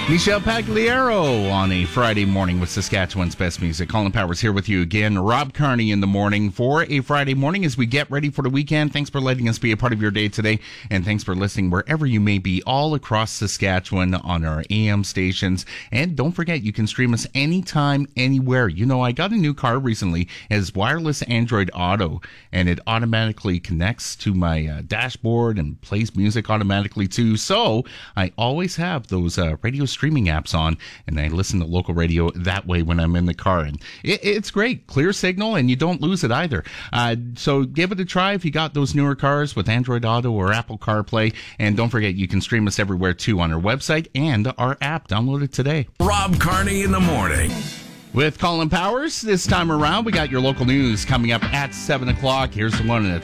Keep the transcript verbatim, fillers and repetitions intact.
Michelle Pagliaro on a Friday morning with Saskatchewan's best music. Colin Powers here with you again. Rob Carney in the morning for a Friday morning as we get ready for the weekend. Thanks for letting us be a part of your day today. And thanks for listening wherever you may be all across Saskatchewan on our A M stations. And don't forget, you can stream us anytime, anywhere. You know, I got a new car recently. It has wireless Android Auto, and it automatically connects to my uh, dashboard and plays music automatically too. So I always have those uh, radio streaming apps on, and I listen to local radio that way when I'm in the car, and it, it's great, clear signal, and you don't lose it either. Uh, so give it a try if you got those newer cars with Android Auto or Apple CarPlay, and don't forget you can stream us everywhere too on our website and our app. Download it today. Rob Carney in the morning. With Colin Powers, this time around, we got your local news coming up at seven o'clock. Here's the one in